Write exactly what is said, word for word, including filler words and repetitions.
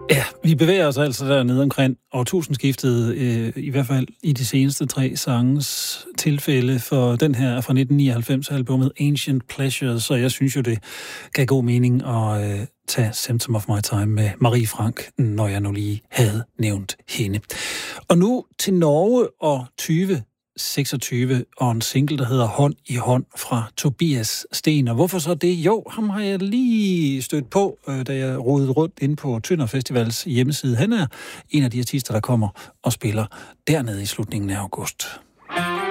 Ja, vi bevæger os altså dernede omkring årtusindskiftet, øh, i hvert fald i de seneste tre sanges tilfælde, for den her er fra nitten nioghalvfems albumet Ancient Pleasures, så jeg synes jo, det gav god mening at øh, tage Symptom of My Time med Marie Frank, når jeg nu lige havde nævnt hende. Og nu til Norge og tyve seksogtyve og en single, der hedder Hånd i hånd fra Tobias Sten. Og hvorfor så det? Jo, ham har jeg lige stødt på, da jeg rodede rundt inde på Tønder Festivals hjemmeside. Han er en af de artister, der kommer og spiller dernede i slutningen af august.